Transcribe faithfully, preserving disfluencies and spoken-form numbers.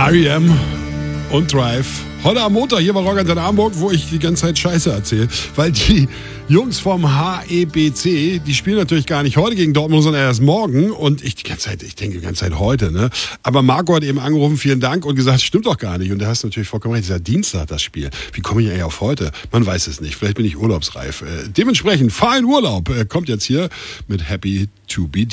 R E M und Drive. Heute am Montag hier bei Rock in Hamburg, wo ich die ganze Zeit Scheiße erzähle. Weil die Jungs vom H E B C, die spielen natürlich gar nicht heute gegen Dortmund, sondern erst morgen. Und ich die ganze Zeit, ich denke die ganze Zeit heute, ne? Aber Marco hat eben angerufen, vielen Dank, und gesagt, stimmt doch gar nicht. Und da hast du natürlich vollkommen recht, dieser Dienstag das Spiel. Wie komme ich eigentlich auf heute? Man weiß es nicht. Vielleicht bin ich urlaubsreif. Äh, dementsprechend, fahr in Urlaub. Äh, kommt jetzt hier mit Happy to be